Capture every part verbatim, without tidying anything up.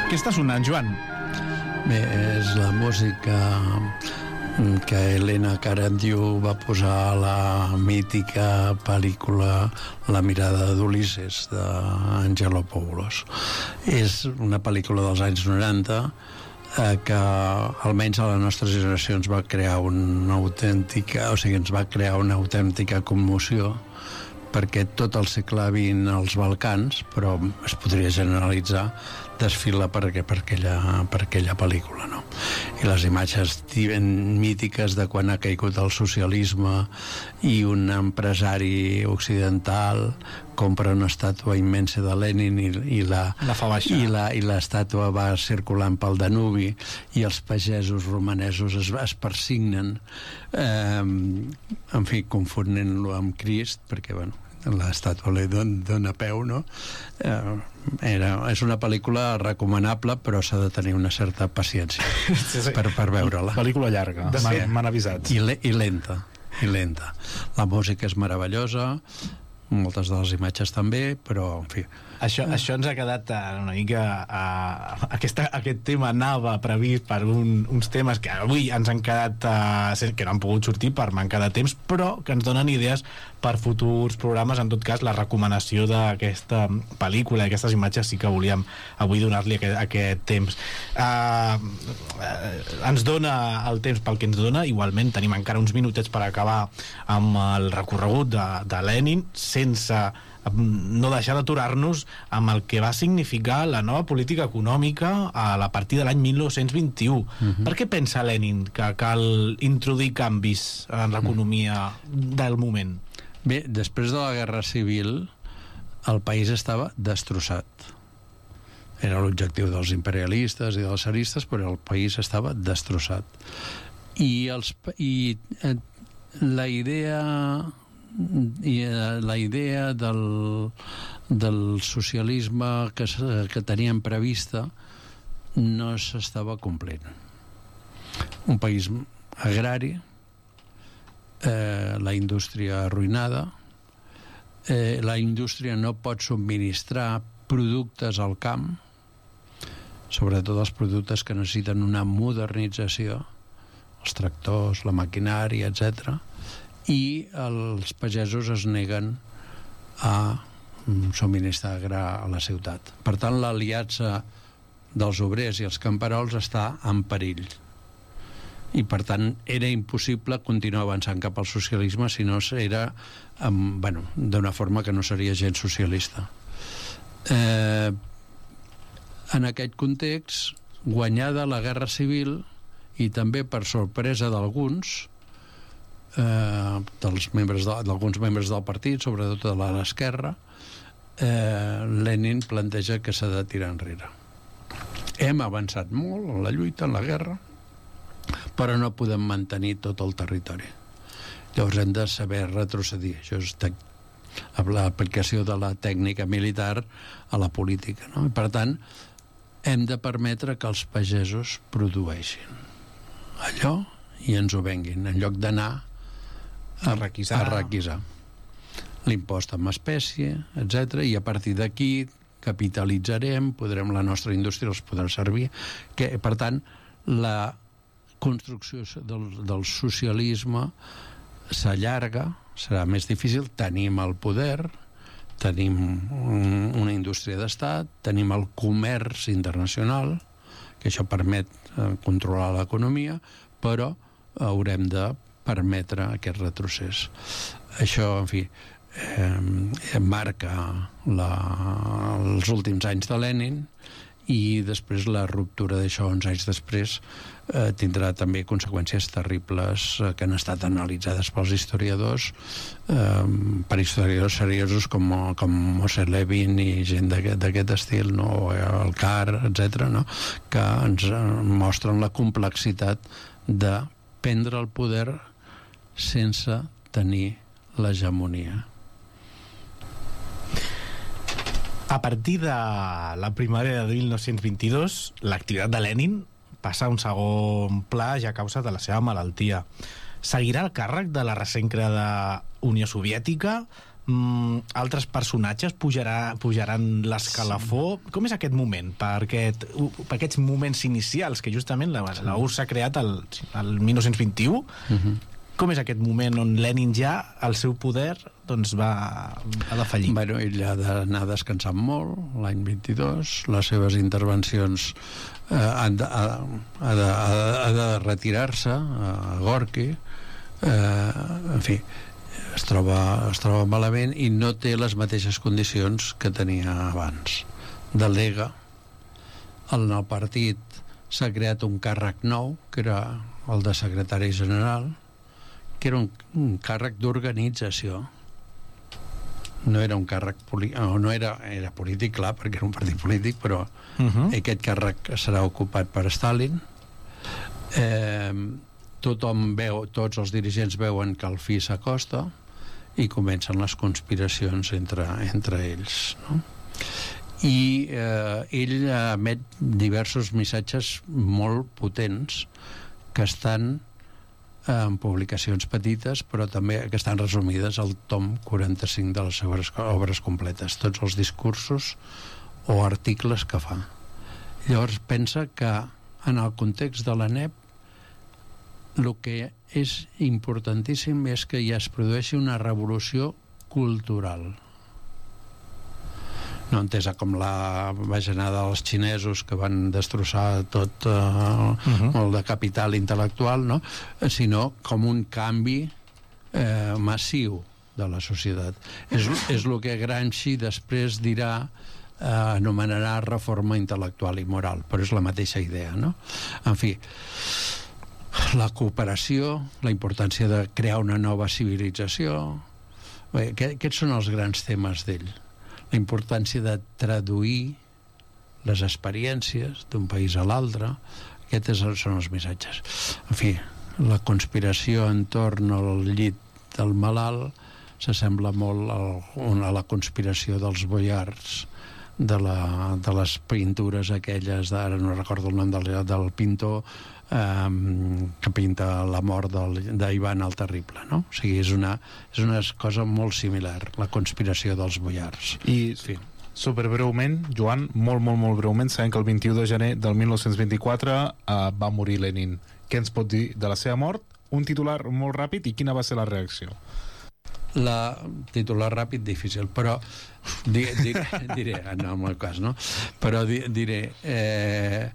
Què està sonant, Joan? Bé, és la música que Elena Carandiu va posar a la mítica pel·lícula La mirada d'Ulisses d'Angelo Poulos. És una pel·lícula dels anys noranta eh, que almenys a la nostra generació ens va crear una autèntica, o sigui, ens va crear una autèntica commoció, perquè tot el segle vint als Balcans, però es podria generalitzar, desfila per, per, aquella, per aquella pel·lícula, no? I les imatges mítiques de quan ha caigut el socialisme i un empresari occidental compra una estàtua immensa de Lenin i, i la, la fa baixar. I la, i l'estàtua va circulant pel Danubi i els pagesos romanesos es, es persignen, eh, en fi, confonent-lo amb Crist, perquè, bueno, l'estàtua li don, dona peu, no? Eh, era, és una pel·lícula recomanable, però s'ha de tenir una certa paciència sí, sí. per, per veure-la. Pel·lícula llarga, m'han, m'han avisat. I, le, i lenta, i lenta. La música és meravellosa, moltes de les imatges també, però, en fi... Això, això ens ha quedat una mica... Uh, aquesta, aquest tema anava previst per un, uns temes que avui ens han quedat... Uh, que no han pogut sortir per manca de temps, però que ens donen idees per futurs programes. En tot cas, la recomanació d'aquesta pel·lícula, d'aquestes imatges, sí que volíem avui donar-li aquest, aquest temps. Uh, uh, ens dona el temps pel que ens dona. Igualment, tenim encara uns minutets per acabar amb el recorregut de, de Lenin, sense no deixar d'aturar-nos amb el que va significar la nova política econòmica a la partir de l'any mil nou-cents vint-i-u. Uh-huh. Per què pensa Lenin que cal introduir canvis en l'economia del moment? Bé, després de la Guerra Civil el país estava destrossat. Era l'objectiu dels imperialistes i dels zaristes, però el país estava destrossat. I, els, i eh, la idea... i la idea del, del socialisme que, que teníem prevista no s'estava complint. Un país agrari, eh, la indústria arruïnada, eh, la indústria no pot subministrar productes al camp, sobretot els productes que necessiten una modernització, els tractors, la maquinària, etcètera, i els pagesos es neguen a subministrar gra a la ciutat. Per tant, l'aliança dels obrers i els camperols està en perill. I, per tant, era impossible continuar avançant cap al socialisme si no era um, bueno, d'una forma que no seria gens socialista. Eh, en aquest context, guanyada la Guerra Civil i també per sorpresa d'alguns, Eh, dels membres de, d'alguns membres del partit, sobretot de l'esquerra, eh, Lenin planteja que s'ha de tirar enrere. Hem avançat molt en la lluita, en la guerra, però no podem mantenir tot el territori. Llavors hem de saber retrocedir. Això és tec- l'aplicació de la tècnica militar a la política, no? I, per tant, hem de permetre que els pagesos produeixin allò i ens ho venguin, en lloc d'anar a requisar, a requisar. L'impost en espècie, etcètera, i a partir d'aquí capitalitzarem, podrem, la nostra indústria els podrà servir, que, per tant, la construcció del, del socialisme s'allarga, serà més difícil, tenim el poder, tenim un, una indústria d'estat, tenim el comerç internacional, que això permet eh, controlar l'economia, però haurem de permetre aquest retrocés. Això, en fi, eh, marca la, els últims anys de Lenin, i després la ruptura d'això uns anys després eh, tindrà també conseqüències terribles eh, que han estat analitzades pels historiadors, eh, per historiadors seriosos com, com Moshe Levin i gent d'aquest, d'aquest estil, no? El Carr, etcètera, no? Que ens eh, mostren la complexitat de prendre el poder sense tenir l'hegemonia. A partir de la primavera de mil nou-cents vint-i-dos, l'activitat de Lenin passa a un segon pla ja a causa de la seva malaltia. Seguirà el càrrec de la recent creada Unió Soviètica, mm, altres personatges pujarà, pujaran l'escalafó. Sí. Com és aquest moment? Per, aquest, per aquests moments inicials que justament la, la U R S S s'ha creat el, el dinou vint-i-u. Uh-huh. Com és aquest moment on Lenin ja, el seu poder, doncs va, ha de fallir? Bueno, ell ha d'anar descansant molt, l'any vint-i-dos, les seves intervencions eh, han de, ha, ha de, ha de retirar-se a Gorki, eh, en fi, es troba, es troba malament i no té les mateixes condicions que tenia abans. Delega, en el partit s'ha creat un càrrec nou, que era el de secretari general, que era un, un càrrec d'organització. No era un càrrec polític, no, no era, era polític, clar, perquè era un partit polític, però uh-huh. aquest càrrec serà ocupat per Stalin. Eh, tothom veu, tots els dirigents veuen que el fi s'acosta i comencen les conspiracions entre, entre ells, no? I eh, ell emet diversos missatges molt potents que estan en publicacions petites, però també que estan resumides al tom quaranta-cinc de les seves obres completes, tots els discursos o articles que fa. Llavors pensa que en el context de la N E P el que és importantíssim és que ja es produeixi una revolució cultural, no entesa com la bajanada dels xinesos que van destrossar tot eh, uh-huh. el de capital intel·lectual, no? Sinó com un canvi eh, massiu de la societat. És, és el que Gramsci després dirà, eh, anomenarà reforma intel·lectual i moral, però és la mateixa idea, no? En fi, la cooperació, la importància de crear una nova civilització, bé, aquests són els grans temes d'ell. La importància de traduir les experiències d'un país a l'altre. Aquests són els missatges. En fi, la conspiració entorn al llit del malalt s'assembla molt a la conspiració dels boiards de, la, de les pintures aquelles, ara no recordo el nom del, del pintor, Um, que pinta la mort d'Ivan el Terrible, no? O sigui, és una, és una cosa molt similar, la conspiració dels boiars. I sí. Superbreument, Joan, molt, molt, molt breument, sabem que el vint-i-u de gener del dinou vint-i-quatre uh, va morir Lenin. Què ens pot dir de la seva mort? Un titular molt ràpid i quina va ser la reacció? La titular ràpid, difícil, però di, diré, diré, en el meu cas, no? Però di, diré... Eh,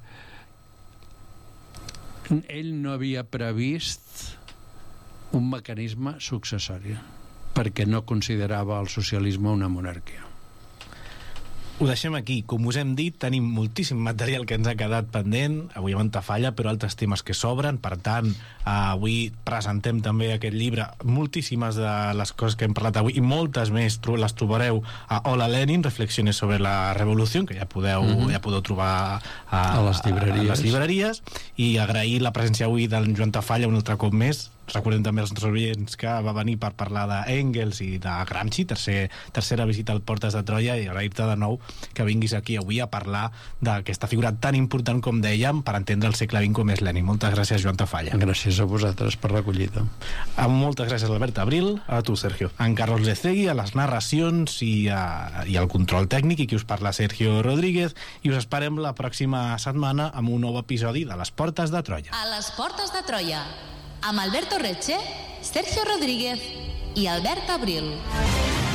ell no havia previst un mecanisme successori perquè no considerava el socialisme una monarquia. Ho deixem aquí. Com us hem dit, tenim moltíssim material que ens ha quedat pendent, avui amb Tafalla, però altres temes que s'obren. Per tant, avui presentem també aquest llibre, moltíssimes de les coses que hem parlat avui i moltes més les trobareu a Hola Lenin, reflexiones sobre la revolució, que ja podeu, mm-hmm. ja podeu trobar a, a, les llibreries. a les llibreries, i agrair la presència avui del Joan Tafalla un altre cop més. Recordem també els nostres oients que va venir per parlar d'Engels i de Gramsci, tercer, tercera visita al Portes de Troia, i agrair-te de nou que vinguis aquí avui a parlar d'aquesta figura tan important, com dèiem, per entendre el segle vint com és Lenin. Moltes gràcies, Joan Tafalla. Gràcies a vosaltres per l'acollida. Moltes gràcies, Albert Abril. A tu, Sergio. En Carlos Lecegui, a les narracions i, a, i al control tècnic, i qui us parla, Sergio Rodríguez, i us esperem la pròxima setmana amb un nou episodi de Les Portes de Troia. A les Portes de Troia, amb Alberto Reche, Sergio Rodríguez i Albert Abril.